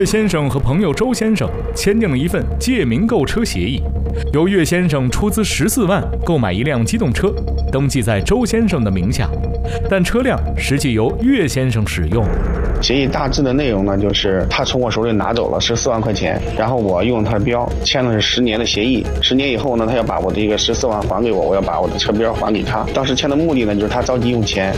岳先生和朋友周先生签订了一份借名购车协议，由岳先生出资14万购买一辆机动车，登记在周先生的名下，但车辆实际由岳先生使用。 协议大致的内容呢，就是他从我手里拿走了14万块钱，然后我用他的标签的是10年的协议，10年以后呢，他要把我的一个14万还给我，我要把我的车标还给他。当时签的目的呢，就是他着急用钱。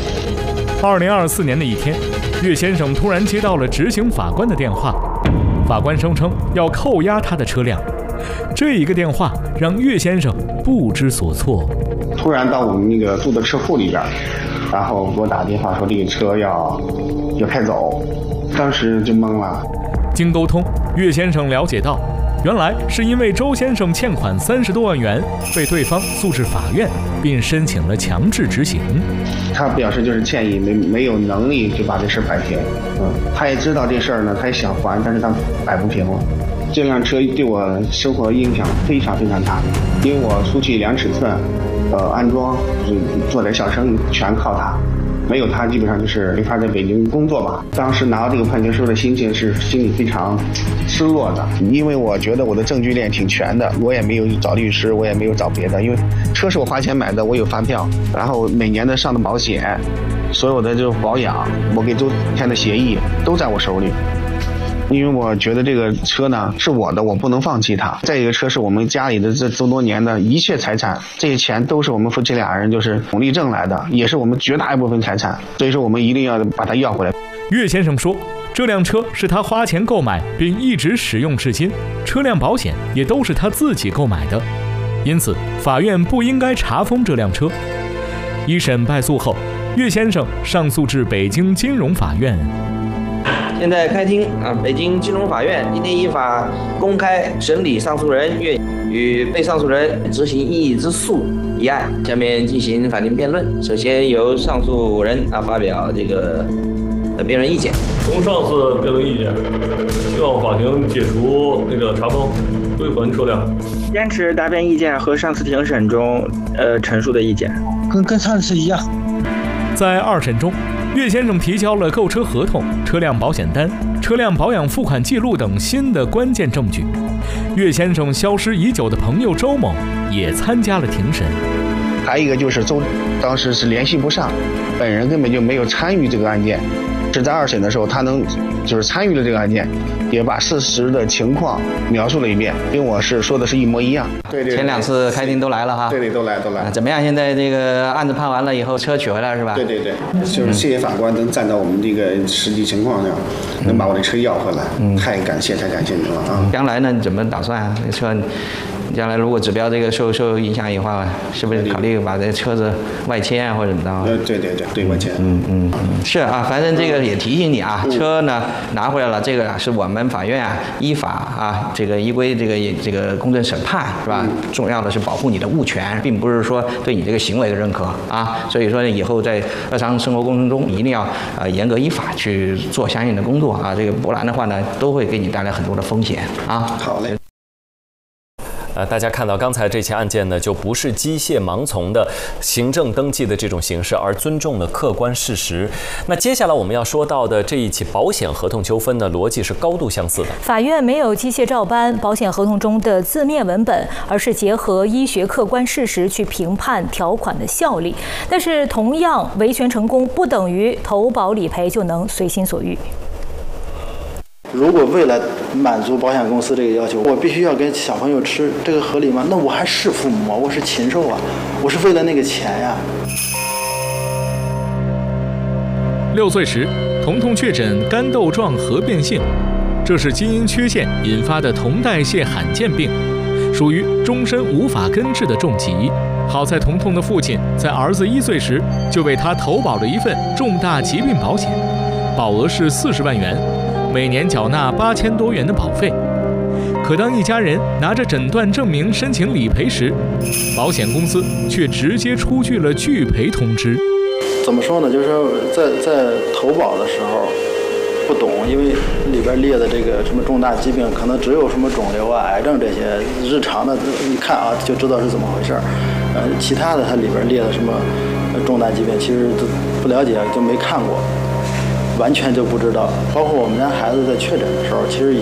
2024年的一天，岳先生突然接到了执行法官的电话，法官声称要扣押他的车辆。这一个电话让岳先生不知所措。 突然到我们那个租的车库里边，然后给我打电话说这个车要开走，当时就懵了。 经沟通，岳先生了解到，原来是因为周先生欠款30多万元，被对方诉至法院，并申请了强制执行。 他表示就是歉意，没有能力就把这事摆平。他也知道这事儿呢，他也想还，但是他摆不平了。这辆车对我生活影响非常非常大，因为我出去量尺寸、安装、做点小生意全靠他。没有他，基本上就是没法在北京工作吧。当时拿到这个判决书的心情是心里非常失落的，因为我觉得我的证据链挺全的，我也没有找律师，我也没有找别的，因为车是我花钱买的，我有发票，然后每年的上的保险，所有的这种保养，我给周签的协议都在我手里。因为我觉得这个车呢是我的，我不能放弃它。再一个，车是我们家里的这么多年的一切财产，这些钱都是我们夫妻俩人就是努力挣来的，也是我们绝大一部分财产，所以说我们一定要把它要回来。 岳先生说，这辆车是他花钱购买并一直使用至今，车辆保险也都是他自己购买的，因此法院不应该查封这辆车。一审败诉后，岳先生上诉至北京金融法院。 现在开庭北京金融法院今天依法公开审理上诉人岳与被上诉人执行异议之诉一案，下面进行法庭辩论。首先由上诉人发表这个辩论意见。 从上次辩论意见，希望法庭解除查封，归还车辆。 坚持答辩意见和上次庭审中陈述的意见， 跟上次一样。 在2审中，岳先生提交了购车合同、车辆保险单、车辆保养付款记录等新的关键证据。岳先生消失已久的朋友周某也参加了庭审。 还有一个就是周当时是联系不上，本人根本就没有参与这个案件。是在2审的时候，他能就是参与了这个案件，也把事实的情况描述了一遍，跟我是说的是一模一样。 对，前2次开庭都来了哈。 对，都来。 怎么样？现在这个案子判完了以后，车取回来是吧？ 对，就是谢谢法官能站到我们这个实际情况上，能把我的车要回来，太感谢你了啊！ 将来呢，你怎么打算啊？这车将来如果指标这个受影响以后，是不是考虑把这车子外迁啊，或者怎么着？ 对，外迁。 是啊，反正这个也提醒你啊，车呢拿回来了，这个是我们法院依法这个依规这个公正审判是吧？重要的是保护你的物权，并不是说对你这个行为的认可啊。所以说以后在日常生活过程中一定要严格依法去做相应的工作啊，这个不然的话呢，都会给你带来很多的风险啊。 好嘞。 大家看到刚才这起案件呢，就不是机械盲从的行政登记的这种形式，而尊重了客观事实。那接下来我们要说到的这一起保险合同纠纷呢，逻辑是高度相似的。 法院没有机械照搬保险合同中的字面文本，而是结合医学客观事实去评判条款的效力。但是，同样维权成功不等于投保理赔就能随心所欲。 如果为了满足保险公司这个要求，我必须要给小朋友吃，这个合理吗？那我还是父母啊，我是禽兽啊，我是为了那个钱呀。 6岁时，童童确诊肝窦状核变性，这是基因缺陷引发的铜代谢罕见病，属于终身无法根治的重疾。好在童童的父亲在儿子1岁时就为他投保了一份重大疾病保险，保额是40万元。每年缴纳8000多元的保费，可当一家人拿着诊断证明申请理赔时，保险公司却直接出具了拒赔通知。 怎么说呢？就是说在投保的时候不懂，因为里边列的这个什么重大疾病，可能只有什么肿瘤啊、癌症这些日常的，一看就知道是怎么回事。其他的它里边列的什么重大疾病，其实都不了解，就没看过。 完全就不知道。包括我们家孩子在确诊的时候，其实